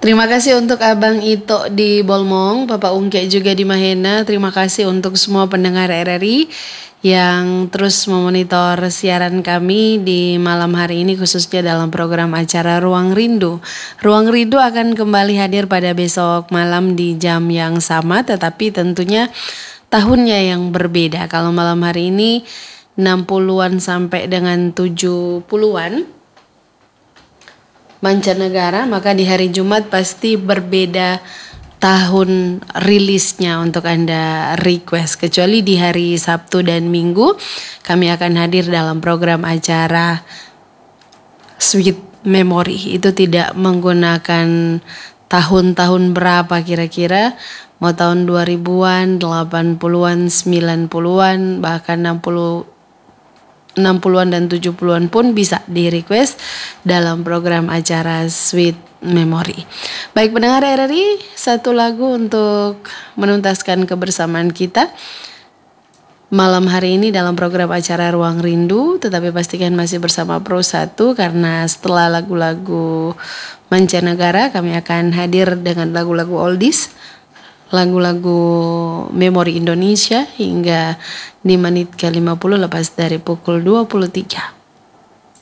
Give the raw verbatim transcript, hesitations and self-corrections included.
Terima kasih untuk Abang Ito di Bolmong, Bapak Ungke juga di Mahena. Terima kasih untuk semua pendengar R R I yang terus memonitor siaran kami di malam hari ini, khususnya dalam program acara Ruang Rindu. Ruang Rindu akan kembali hadir pada besok malam di jam yang sama, tetapi tentunya tahunnya yang berbeda. Kalau malam hari ini enam puluhan sampai dengan tujuh puluhan mancanegara, maka di hari Jumat pasti berbeda tahun rilisnya untuk Anda request. Kecuali di hari Sabtu dan Minggu kami akan hadir dalam program acara Sweet Memory. Itu tidak menggunakan tahun-tahun berapa kira-kira, mau tahun dua ribuan, delapan puluhan, sembilan puluhan, bahkan enam puluh enam puluhan dan tujuh puluhan pun bisa di request dalam program acara Sweet Memory. Baik pendengar R R I, satu lagu untuk menuntaskan kebersamaan kita malam hari ini dalam program acara Ruang Rindu. Tetapi pastikan masih bersama Pro satu, karena setelah lagu-lagu mancanegara kami akan hadir dengan lagu-lagu oldies, lagu-lagu memori Indonesia hingga di menit ke lima puluh lepas dari pukul dua puluh tiga.